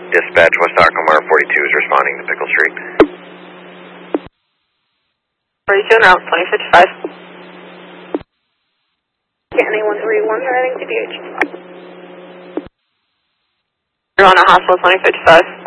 Dispatch, West Acomar 42 is responding to Pickle Street. 42 now, 2055. County 131, heading to DH. You're on a hospital 2055.